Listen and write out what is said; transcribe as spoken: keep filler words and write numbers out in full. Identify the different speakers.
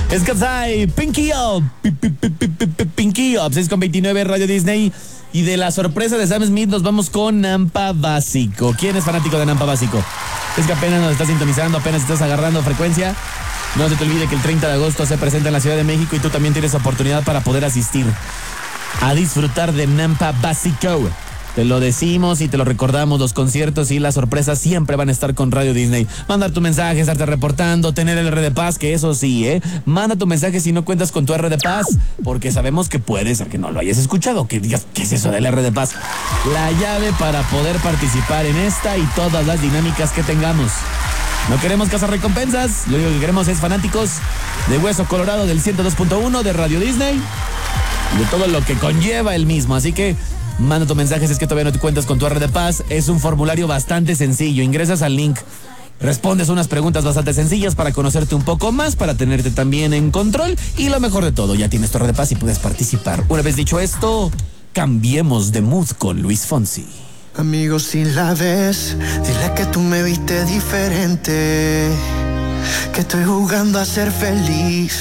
Speaker 1: Sky, Pinky Up, Pi- pi- pi- pi- pi- pi- Pinky Up, seis con veintinueve, Radio Disney. Y de la sorpresa de Sam Smith nos vamos con Nampa Básico. ¿Quién es fanático de Nampa Básico? Es que apenas nos estás sintonizando, apenas estás agarrando frecuencia. No se te olvide que el treinta de agosto se presenta en la Ciudad de México y tú también tienes oportunidad para poder asistir a disfrutar de Nampa Básico. Te lo decimos y te lo recordamos, los conciertos y las sorpresas siempre van a estar con Radio Disney. Mandar tu mensaje, estarte reportando, tener el R de Paz, que eso sí, ¿eh? Manda tu mensaje si no cuentas con tu R de Paz, porque sabemos que puedes, aunque no lo hayas escuchado, que digas, ¿qué es eso del R de Paz? La llave para poder participar en esta y todas las dinámicas que tengamos. No queremos cazar recompensas, lo único que queremos es fanáticos de Hueso Colorado del ciento dos punto uno de Radio Disney, de todo lo que conlleva el mismo, así que manda tu mensaje si es que todavía no te cuentas con tu R de Paz. Es un formulario bastante sencillo. Ingresas al link, respondes unas preguntas bastante sencillas para conocerte un poco más, para tenerte también en control. Y lo mejor de todo, ya tienes tu R de Paz y puedes participar. Una vez dicho esto, cambiemos de mood con Luis Fonsi.
Speaker 2: Amigo, si la ves, dile que tú me viste diferente, que estoy jugando a ser feliz.